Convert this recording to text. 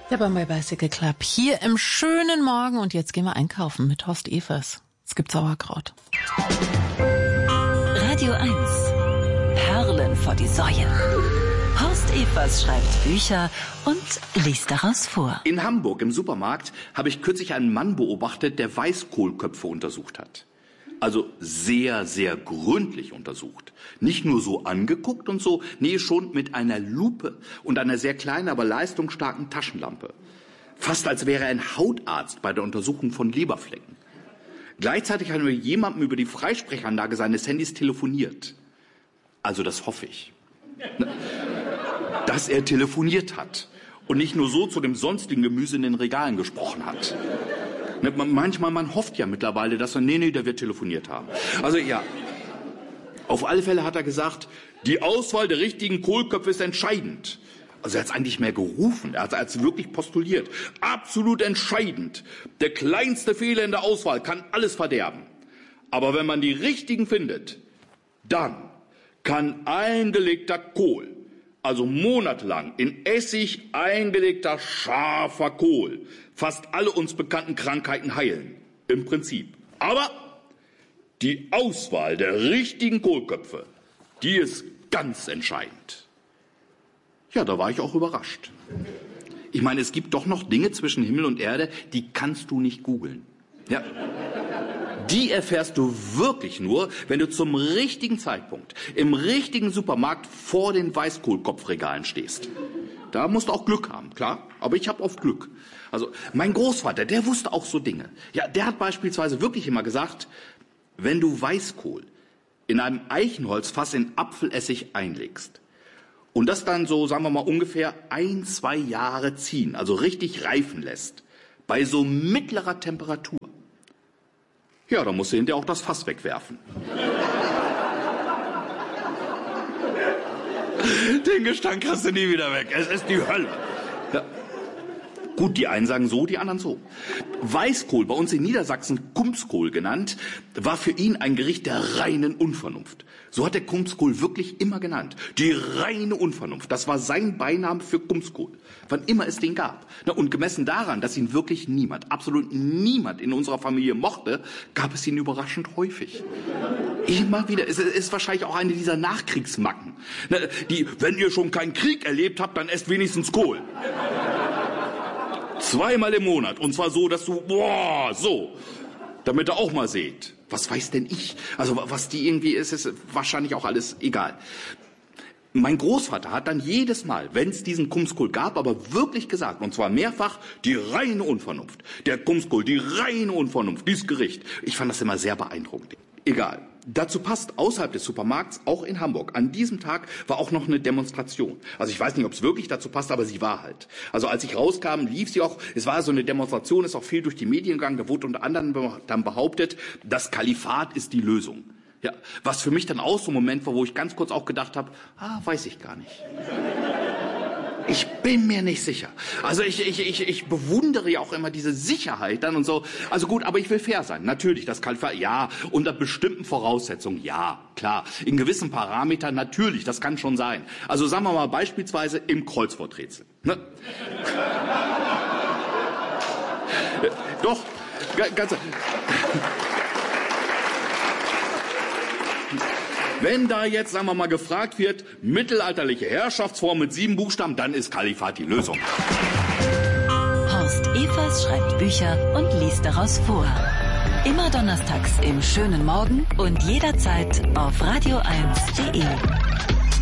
Der Bombay Bicycle Club hier im schönen Morgen. Und jetzt gehen wir einkaufen mit Horst Evers. Es gibt Sauerkraut. Radio 1. Perlen vor die Säue. Horst Evers schreibt Bücher und liest daraus vor. In Hamburg im Supermarkt habe ich kürzlich einen Mann beobachtet, der Weißkohlköpfe untersucht hat. Also sehr, sehr gründlich untersucht. Nicht nur so angeguckt und so, nee, schon mit einer Lupe und einer sehr kleinen, aber leistungsstarken Taschenlampe. Fast als wäre er ein Hautarzt bei der Untersuchung von Leberflecken. Gleichzeitig hat er mit jemandem über die Freisprechanlage seines Handys telefoniert. Also das hoffe ich. Dass er telefoniert hat und nicht nur so zu dem sonstigen Gemüse in den Regalen gesprochen hat. Manchmal, man hofft ja mittlerweile, dass er, der wird telefoniert haben. Also ja, auf alle Fälle hat er gesagt, die Auswahl der richtigen Kohlköpfe ist entscheidend. Also er hat es eigentlich mehr gerufen, er hat es wirklich postuliert. Absolut entscheidend. Der kleinste Fehler in der Auswahl kann alles verderben. Aber wenn man die richtigen findet, dann kann eingelegter Kohl, also monatelang in Essig eingelegter scharfer Kohl, fast alle uns bekannten Krankheiten heilen. Im Prinzip. Aber die Auswahl der richtigen Kohlköpfe, die ist ganz entscheidend. Ja, da war ich auch überrascht. Ich meine, es gibt doch noch Dinge zwischen Himmel und Erde, die kannst du nicht googeln. Ja. Die erfährst du wirklich nur, wenn du zum richtigen Zeitpunkt im richtigen Supermarkt vor den Weißkohlkopfregalen stehst. Da musst du auch Glück haben, klar, aber ich habe oft Glück. Also mein Großvater, der wusste auch so Dinge. Ja, der hat beispielsweise wirklich immer gesagt, wenn du Weißkohl in einem Eichenholzfass in Apfelessig einlegst und das dann so, sagen wir mal, ungefähr 1-2 Jahre ziehen, also richtig reifen lässt, bei so mittlerer Temperatur, ja, dann musst du hinterher auch das Fass wegwerfen. Den Gestank kriegst du nie wieder weg. Es ist die Hölle. Ja. Gut, die einen sagen so, die anderen so. Weißkohl, bei uns in Niedersachsen Kumskohl genannt, war für ihn ein Gericht der reinen Unvernunft. So hat der Kumskohl wirklich immer genannt. Die reine Unvernunft, das war sein Beiname für Kumskohl, wann immer es den gab. Und gemessen daran, dass ihn wirklich niemand, absolut niemand in unserer Familie mochte, gab es ihn überraschend häufig. Immer wieder. Es ist wahrscheinlich auch eine dieser Nachkriegsmacken. Die, wenn ihr schon keinen Krieg erlebt habt, dann esst wenigstens Kohl. 2-mal im Monat. Und zwar so, dass du, so, damit ihr auch mal seht. Was weiß denn ich? Also was die irgendwie ist wahrscheinlich auch alles egal. Mein Großvater hat dann jedes Mal, wenn es diesen Kumskohl gab, aber wirklich gesagt, und zwar mehrfach, die reine Unvernunft. Der Kumskohl, die reine Unvernunft, dieses Gericht. Ich fand das immer sehr beeindruckend. Egal. Dazu passt außerhalb des Supermarkts, auch in Hamburg. An diesem Tag war auch noch eine Demonstration. Also ich weiß nicht, ob es wirklich dazu passt, aber sie war halt. Also als ich rauskam, lief sie auch. Es war so eine Demonstration, ist auch viel durch die Medien gegangen. Da wurde unter anderem dann behauptet, das Kalifat ist die Lösung. Ja, was für mich dann auch so ein Moment war, wo ich ganz kurz auch gedacht habe, weiß ich gar nicht. Ich bin mir nicht sicher. Also ich bewundere ja auch immer diese Sicherheit dann und so. Also gut, aber ich will fair sein. Natürlich, das Kalifat, ja, unter bestimmten Voraussetzungen, ja, klar. In gewissen Parametern, natürlich, das kann schon sein. Also sagen wir mal beispielsweise im Kreuzworträtsel. Ne? Doch, ganz... Wenn da jetzt, sagen wir mal, gefragt wird, mittelalterliche Herrschaftsform mit 7 Buchstaben, dann ist Kalifat die Lösung. Horst Evers schreibt Bücher und liest daraus vor. Immer donnerstags im schönen Morgen und jederzeit auf radio1.de.